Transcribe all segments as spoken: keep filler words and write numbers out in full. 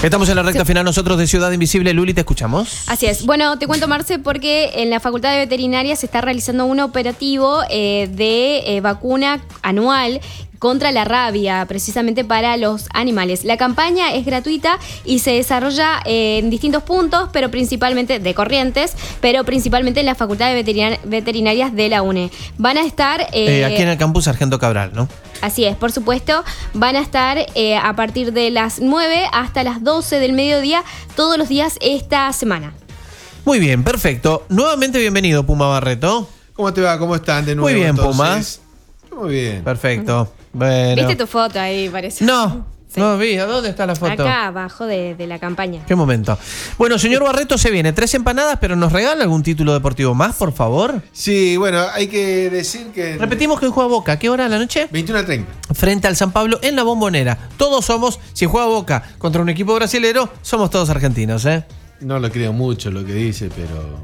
Estamos en la recta final nosotros de Ciudad Invisible. Luli, te escuchamos. Así es. Bueno, te cuento, Marce, porque en la Facultad de Veterinaria se está realizando un operativo eh, de eh, vacuna anual contra la rabia, precisamente para los animales. La campaña es gratuita y se desarrolla eh, en distintos puntos, pero principalmente de Corrientes, pero principalmente en la Facultad de Veterinar- Veterinarias de la UNE. Van a estar... Eh, Eh, aquí en el campus Sargento Cabral, ¿no? Así es, por supuesto. Van a estar eh, a partir de las nueve hasta las doce del mediodía, todos los días esta semana. Muy bien, perfecto. Nuevamente bienvenido, Puma Barreto. ¿Cómo te va? ¿Cómo están de nuevo? Muy bien, entonces? Puma. Muy bien. Perfecto. Bueno. ¿Viste tu foto ahí, parece? No, Sí. no vi. ¿A dónde está la foto? Acá abajo de, de la campaña. ¿Qué momento? Bueno, señor Barreto, se viene tres empanadas, pero ¿nos regala algún título deportivo más, por favor? Sí, bueno, hay que decir que... Repetimos que hoy juega Boca. ¿A qué hora de la noche? veintiuno a treinta. Frente al San Pablo en la Bombonera. Todos somos, si juega Boca contra un equipo brasilero, somos todos argentinos, ¿eh? No lo creo mucho lo que dice, pero...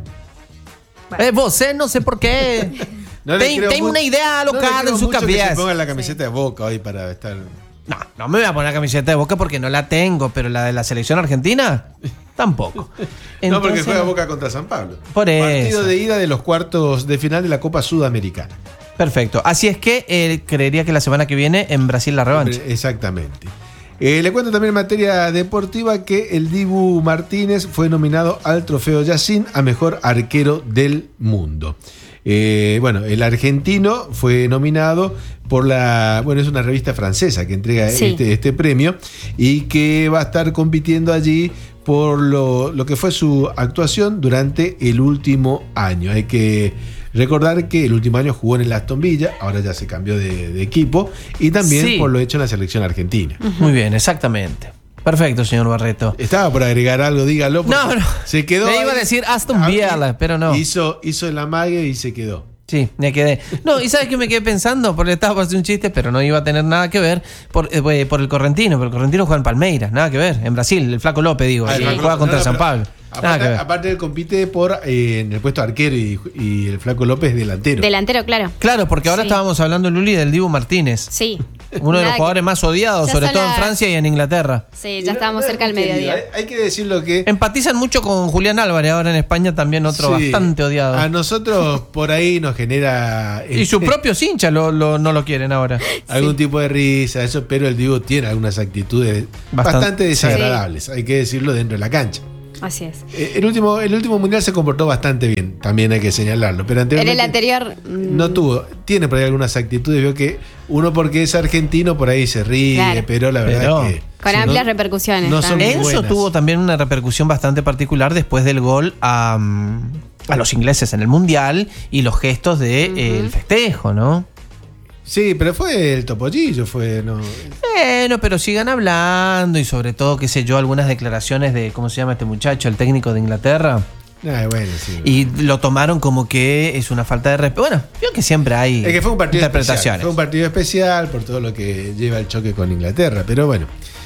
Bueno. Eh, vos, ¿eh? No sé por qué. No le Ten- creo tengo mu- una idea no le alocada creo en su mucho que cabeza. se ponga la camiseta de Boca hoy para estar... No, no me voy a poner la camiseta de Boca porque no la tengo, pero la de la selección argentina, tampoco. no, porque Entonces, juega Boca contra San Pablo. Por eso. Partido de ida de los cuartos de final de la Copa Sudamericana. Perfecto. Así es que eh, creería que la semana que viene en Brasil la revancha. Exactamente. Eh, le cuento también en materia deportiva que el Dibu Martínez fue nominado al trofeo Yacine a mejor arquero del mundo. Eh, bueno, el argentino fue nominado por la, bueno, es una revista francesa que entrega Sí. este, este premio y que va a estar compitiendo allí por lo, lo que fue su actuación durante el último año. Hay que recordar que el último año jugó en el Aston Villa, ahora ya se cambió de, de equipo, y también Sí. por lo hecho en la selección argentina. Muy bien, exactamente. Perfecto, señor Barreto. Estaba por agregar algo, dígalo. porque No, no. Se quedó. Le iba a ahí. decir Aston Ah, Villa, pero no. Hizo, hizo el amague y se quedó. Sí, me quedé. No, y ¿sabes qué me quedé pensando? Porque estaba por hacer un chiste, pero no iba a tener nada que ver por, eh, por el Correntino. Pero el Correntino juega en Palmeiras, nada que ver. En Brasil, el Flaco López, digo. Ah, el el que Flaco juega López. contra No, San pero- Pablo. Nada que Aparte, ver. aparte él compite por eh, en el puesto de arquero y, y el Flaco López delantero. Delantero, claro. Claro, porque ahora Sí. estábamos hablando, Luli, del Dibu Martínez. Sí. Uno de los Nada jugadores que- más odiados, Ya sobre son todo en las- Francia y en Inglaterra. Sí, Y ya no- estábamos no es cerca del muy querido. mediodía. Hay, hay que decirlo que. Empatizan mucho con Julián Álvarez, ahora en España también otro Sí, bastante odiado. A nosotros por ahí nos genera. Y sus eh, propios hinchas lo, lo- no lo quieren ahora. algún tipo de risa, eso, pero el Dibu tiene algunas actitudes Bastante- bastante, desagradables, hay que decirlo, dentro de la cancha. Así es. Eh, El último, el último mundial se comportó bastante bien, también hay que señalarlo. Pero En anteriormente el anterior... mm, no tuvo, tiene por ahí algunas actitudes, veo que uno porque es argentino por ahí se ríe, Claro. pero la verdad Pero- es que Con sí, amplias no- repercusiones. no son también. muy Enzo buenas. tuvo también una repercusión bastante particular después del gol a, mm, a los ingleses en el Mundial y los gestos del de, eh, el festejo, ¿no? Sí, pero fue el topollillo, fue no. Bueno, pero sigan hablando y sobre todo, qué sé yo, algunas declaraciones de, ¿cómo se llama este muchacho? El técnico de Inglaterra. Ah, bueno, sí. Y lo tomaron como que es una falta de respeto. Bueno, creo que siempre hay Es que fue un partido especial. interpretaciones. Fue un partido especial por todo lo que lleva el choque con Inglaterra. Pero bueno.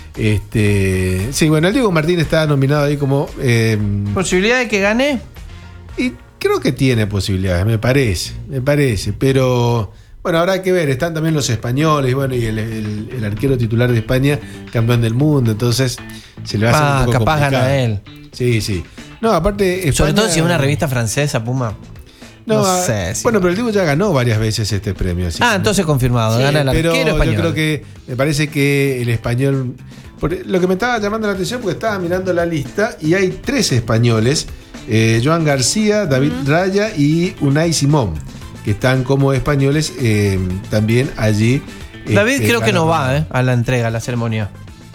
Este. Sí, bueno, el Diego Martín está nominado ahí como. eh, ¿Posibilidad de que gane? y creo que tiene posibilidades, me parece. Me parece. Pero. Bueno, habrá que ver. Están también los españoles. Bueno, y el, el- el arquero titular de España, campeón del mundo. Entonces, se le va a hacer Ah, un poco capaz complicado. gana él. Sí, sí. No, aparte. Sobre España- todo si es una revista francesa, Puma. No, No ah, sé si- Bueno, pero el Diego ya ganó varias veces este premio. así Ah, que- entonces confirmado. Sí, gana el pero arquero español. yo creo que me parece que el español. por- lo que me estaba llamando la atención porque estaba mirando la lista y hay tres españoles: eh, Joan García, David Raya y Unai Simón, que están como españoles eh, también allí. David este, creo que no ganando. va eh, a la entrega, a la ceremonia.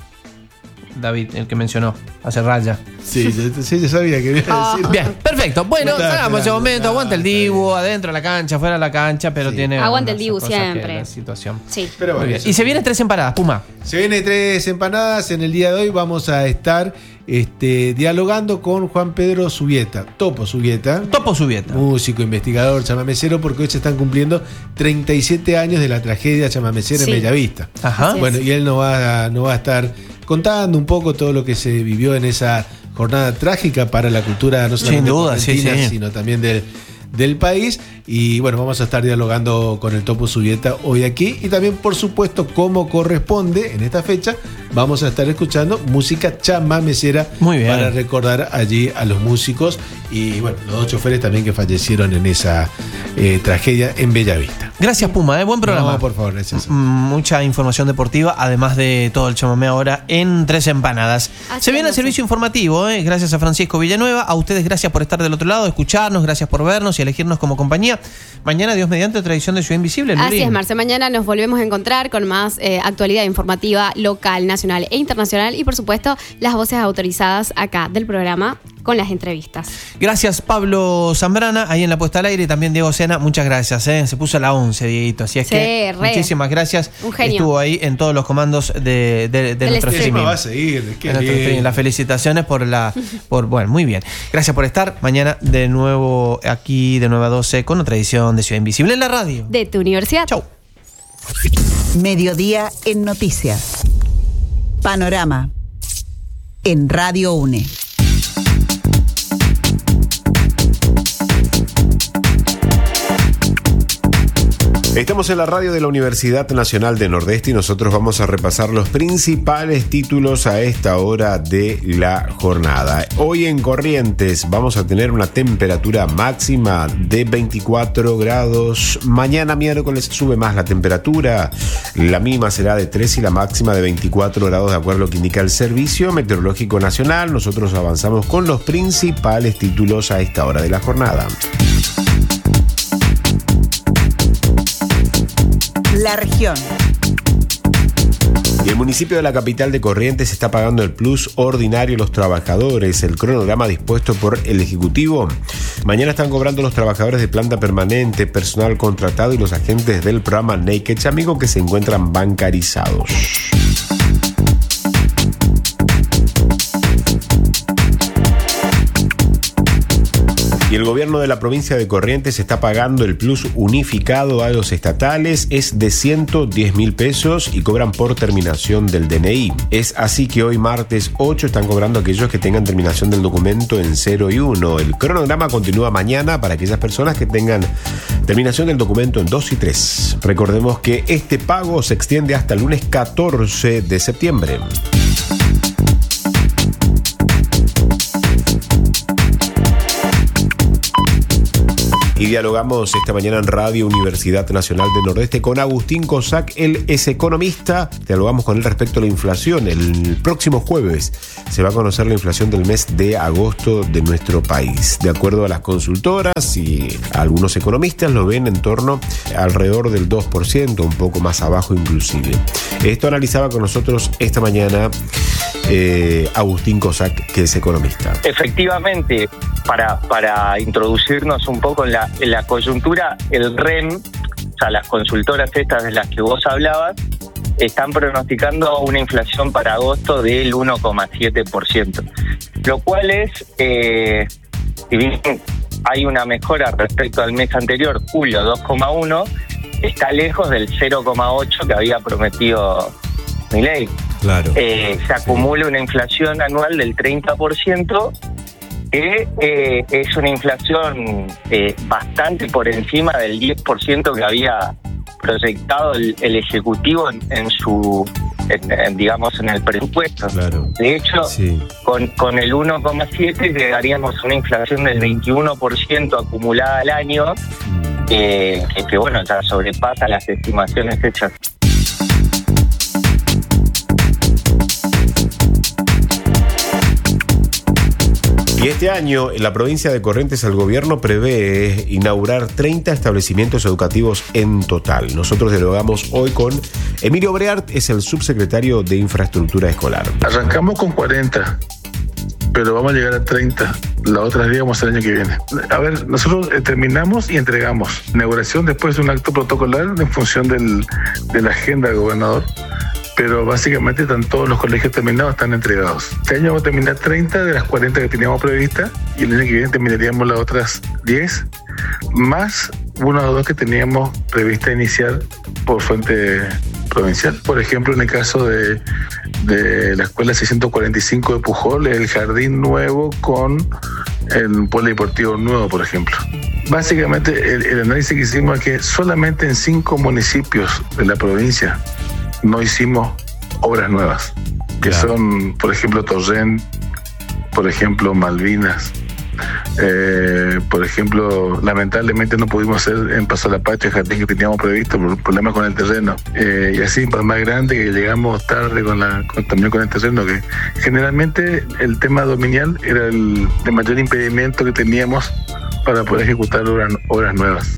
David, el que mencionó, hace raya. Sí, yo, sí, yo sabía que iba a decir. Bien, perfecto. Bueno, Está hagamos ese esperando, momento. está, Aguanta el está Dibu, bien. adentro de la cancha, fuera de la cancha, pero Sí. tiene. Aguanta el algunas Dibu cosas que siempre. La situación. Sí. Pero Muy bueno, bien. eso Y se sí. vienen tres empanadas, Puma. Se viene tres empanadas. En el día de hoy vamos a estar este, dialogando con Juan Pedro Subieta, Topo Subieta. Topo Subieta. Músico, investigador, chamamecero, porque hoy se están cumpliendo treinta y siete años de la tragedia chamamecera Sí. en Bellavista. Ajá. Así es. Bueno, y él nos va, a, nos va a estar contando un poco todo lo que se vivió en esa jornada trágica para la cultura no solamente Sin duda, sí, argentina, sí. sino también del, del país. Y bueno, vamos a estar dialogando con el Topo Subieta hoy aquí. Y también, por supuesto, como corresponde en esta fecha, vamos a estar escuchando música chamamecera Muy bien. para recordar allí a los músicos y bueno, los dos choferes también que fallecieron en esa eh, tragedia en Bellavista. Gracias, Puma, ¿eh? Buen programa. No, por favor, gracias. M- Mucha información deportiva, además de todo el chamamé ahora en Tres Empanadas. Así Se viene el es, servicio informativo, ¿eh? Gracias a Francisco Villanueva. A ustedes gracias por estar del otro lado, escucharnos, gracias por vernos y elegirnos como compañía. Mañana, Dios mediante, tradición de Ciudad Invisible. Así Lurín. es, Marce. Mañana nos volvemos a encontrar con más eh, actualidad informativa local, nacional e internacional y, por supuesto, las voces autorizadas acá del programa con las entrevistas. Gracias, Pablo Zambrana, ahí en la puesta al aire, y también Diego Sena. Muchas gracias, ¿eh? Se puso a la once, Dieguito. Así es Sí, que re. muchísimas gracias. Un genio. Estuvo ahí en todos los comandos de, de, de nuestro streaming. streaming. Va a seguir, qué En nuestro bien. streaming. Las felicitaciones por la. por Bueno, muy bien. Gracias por estar. Mañana de nuevo aquí de nueve a doce con otra edición de Ciudad Invisible en la radio. De tu universidad. Chau. Mediodía en Noticias. Panorama. En Radio UNE. Estamos en la radio de la Universidad Nacional de Nordeste y nosotros vamos a repasar los principales títulos a esta hora de la jornada. Hoy en Corrientes vamos a tener una temperatura máxima de veinticuatro grados. Mañana miércoles sube más la temperatura. La mínima será de tres y la máxima de veinticuatro grados de acuerdo a lo que indica el Servicio Meteorológico Nacional. Nosotros avanzamos con los principales títulos a esta hora de la jornada. La región. Y el municipio de la capital de Corrientes está pagando el plus ordinario a los trabajadores. El cronograma dispuesto por el Ejecutivo. Mañana están cobrando los trabajadores de planta permanente, personal contratado y los agentes del programa Naked Amigo que se encuentran bancarizados. Y el gobierno de la provincia de Corrientes está pagando el plus unificado a los estatales, es de ciento diez mil pesos y cobran por terminación del D N I. Es así que hoy martes ocho están cobrando aquellos que tengan terminación del documento en cero y uno. El cronograma continúa mañana para aquellas personas que tengan terminación del documento en dos y tres. Recordemos que este pago se extiende hasta el lunes catorce de septiembre. Y dialogamos esta mañana en Radio Universidad Nacional del Nordeste con Agustín Cosac, él es economista. Dialogamos con él respecto a la inflación. El próximo jueves se va a conocer la inflación del mes de agosto de nuestro país. De acuerdo a las consultoras y a algunos economistas lo ven en torno alrededor del dos por ciento, un poco más abajo inclusive. Esto analizaba con nosotros esta mañana eh, Agustín Cosac, que es economista. Efectivamente, para, para introducirnos un poco en la, en la coyuntura, el R E M, o sea, las consultoras estas de las que vos hablabas, están pronosticando una inflación para agosto del uno coma siete por ciento, lo cual es, eh, si bien hay una mejora respecto al mes anterior, julio dos coma uno, está lejos del cero coma ocho que había prometido Milei. Claro. Eh, se acumula una inflación anual del treinta por ciento, que eh, es una inflación eh, bastante por encima del diez por ciento que había proyectado el, el Ejecutivo en, en su, en, en, digamos, en el presupuesto. Claro. De hecho, Sí. con, con el uno coma siete llegaríamos a una inflación del veintiuno por ciento acumulada al año, eh, que, que bueno, ya sobrepasa las estimaciones hechas. Y este año, en la provincia de Corrientes, el gobierno prevé inaugurar treinta establecimientos educativos en total. Nosotros dialogamos hoy con Emilio Breart, es el subsecretario de Infraestructura Escolar. Arrancamos con cuarenta, pero vamos a llegar a treinta. La otra digamos el año que viene. A ver, nosotros eh, terminamos y entregamos. Inauguración después de un acto protocolar en función del, de la agenda del gobernador. Pero básicamente están todos los colegios terminados, están entregados. Este año vamos a terminar treinta de las cuarenta que teníamos previstas y el año que viene terminaríamos las otras diez, más una o dos que teníamos prevista iniciar por fuente provincial. Por ejemplo, en el caso de, de la escuela seiscientos cuarenta y cinco de Pujol, el jardín nuevo con el polideportivo nuevo, por ejemplo. Básicamente, el, el análisis que hicimos es que solamente en cinco municipios de la provincia no hicimos obras nuevas, que Claro. son, por ejemplo, Torrent, por ejemplo, Malvinas. Eh, por ejemplo, lamentablemente no pudimos hacer en Paso Lapacho el jardín que teníamos previsto por problemas con el terreno. Eh, y así, por más grande, que llegamos tarde con la, con, también con el terreno, que generalmente el tema dominial era el, el mayor impedimento que teníamos para poder ejecutar obras, obras nuevas.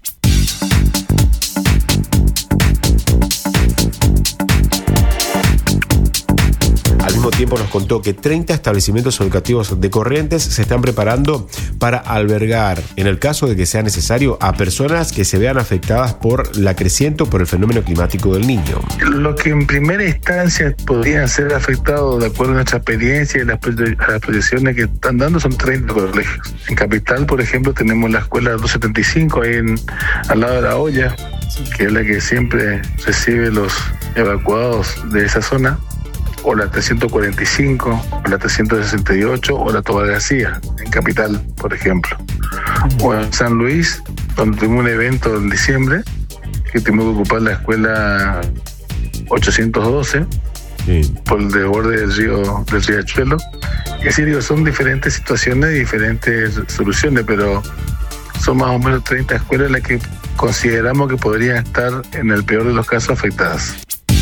Al mismo tiempo nos contó que treinta establecimientos educativos de Corrientes se están preparando para albergar, en el caso de que sea necesario, a personas que se vean afectadas por la creciente o por el fenómeno climático del Niño. Lo que en primera instancia podrían ser afectados, de acuerdo a nuestra experiencia y las, proye- a las proyecciones que están dando, son treinta colegios. En Capital, por ejemplo, tenemos la escuela doscientos setenta y cinco, ahí en, al lado de la olla, que es la que siempre recibe los evacuados de esa zona, o la trescientos cuarenta y cinco, o la trescientos sesenta y ocho, o la Tobar García, en Capital, por ejemplo. O en San Luis, donde tuvimos un evento en diciembre, que tuvimos que ocupar la escuela ochocientos doce, Sí. por el desborde del río del riachuelo. Y así digo, son diferentes situaciones y diferentes soluciones, pero son más o menos treinta escuelas las que consideramos que podrían estar, en el peor de los casos, afectadas.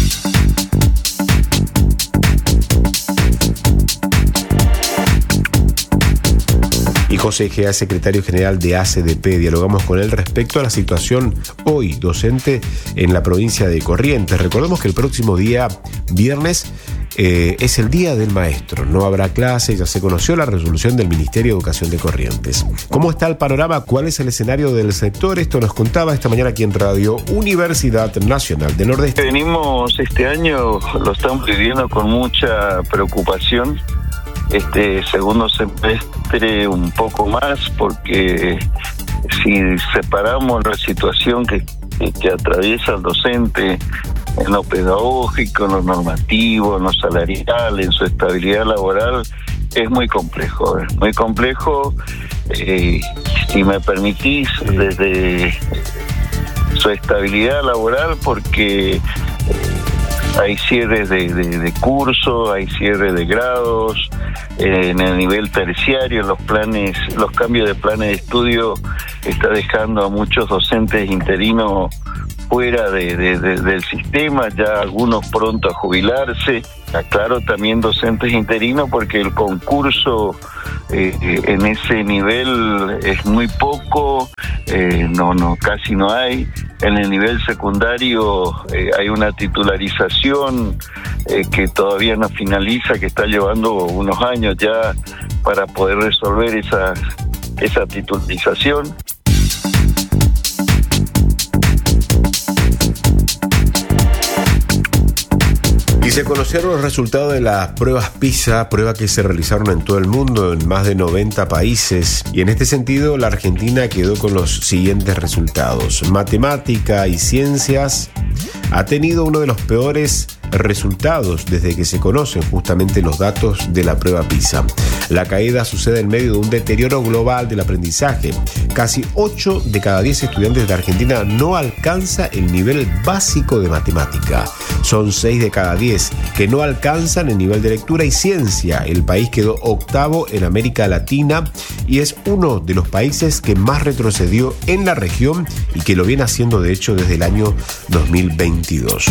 Y José Egea, secretario general de A C D P, dialogamos con él respecto a la situación hoy docente en la provincia de Corrientes. Recordemos que el próximo día, viernes, eh, es el Día del Maestro. No habrá clase, ya se conoció la resolución del Ministerio de Educación de Corrientes. ¿Cómo está el panorama? ¿Cuál es el escenario del sector? Esto nos contaba esta mañana aquí en Radio Universidad Nacional de Nordeste. Venimos este año, lo estamos viviendo con mucha preocupación. Este segundo semestre un poco más, porque si separamos la situación que, que, que atraviesa el docente en lo pedagógico, en lo normativo, en lo salarial, en su estabilidad laboral, es muy complejo, es muy complejo. Eh, si me permitís, desde su estabilidad laboral, porque eh, hay cierres de, de, de curso, hay cierres de grados, eh, en el nivel terciario, los planes, los cambios de planes de estudio está dejando a muchos docentes interinos fuera de, de, de, del sistema, ya algunos pronto a jubilarse. Aclaro, también docentes interinos, porque el concurso eh, en ese nivel es muy poco, eh, no, no, casi no hay. En el nivel secundario eh, hay una titularización eh, que todavía no finaliza, que está llevando unos años ya para poder resolver esa, esa titularización. Y se conocieron los resultados de las pruebas PISA, pruebas que se realizaron en todo el mundo, en más de noventa países. Y en este sentido, la Argentina quedó con los siguientes resultados. Matemática y ciencias ha tenido uno de los peores resultados desde que se conocen justamente los datos de la prueba PISA. La caída sucede en medio de un deterioro global del aprendizaje. Casi ocho de cada diez estudiantes de Argentina no alcanza el nivel básico de matemática. Son seis de cada diez que no alcanzan el nivel de lectura y ciencia. El país quedó octavo en América Latina y es uno de los países que más retrocedió en la región y que lo viene haciendo de hecho desde el año dos mil veintidós.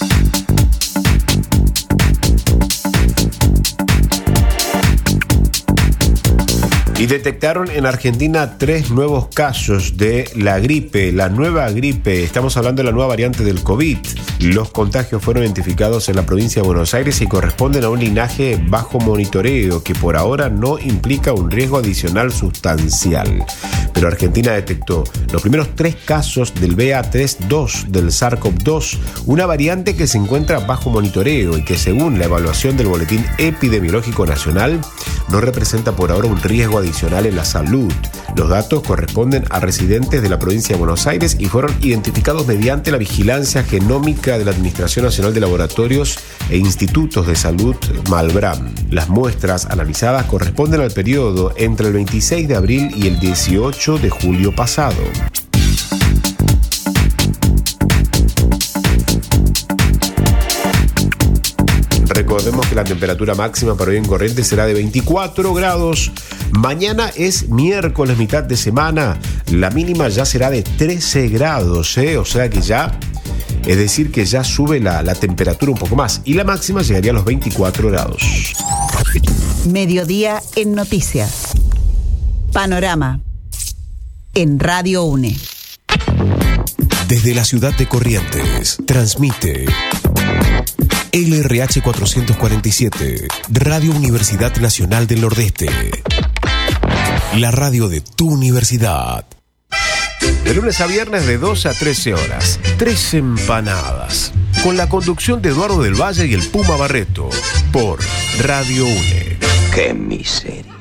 Y detectaron en Argentina tres nuevos casos de la gripe, la nueva gripe. Estamos hablando de la nueva variante del COVID. Los contagios fueron identificados en la provincia de Buenos Aires y corresponden a un linaje bajo monitoreo que por ahora no implica un riesgo adicional sustancial. Pero Argentina detectó los primeros tres casos del B A tres dos del SARS-CoV dos, una variante que se encuentra bajo monitoreo y que según la evaluación del Boletín Epidemiológico Nacional no representa por ahora un riesgo adicional en la salud. Los datos corresponden a residentes de la provincia de Buenos Aires y fueron identificados mediante la vigilancia genómica de la Administración Nacional de Laboratorios e Institutos de Salud, Malbram. Las muestras analizadas corresponden al periodo entre el veintiséis de abril y el dieciocho de julio pasado. recordemos que la temperatura máxima para hoy en Corrientes será de veinticuatro grados. Mañana es miércoles, mitad de semana. La mínima ya será de trece grados, ¿eh? O sea que ya, es decir, que ya sube la, la temperatura un poco más. Y la máxima llegaría a los veinticuatro grados. Mediodía en Noticias. Panorama. En Radio UNE. Desde la ciudad de Corrientes, transmite L R H cuatrocientos cuarenta y siete, Radio Universidad Nacional del Nordeste. La radio de tu universidad. De lunes a viernes de doce a trece horas. Tres empanadas. Con la conducción de Eduardo del Valle y el Puma Barreto. Por Radio UNE. ¡Qué miseria!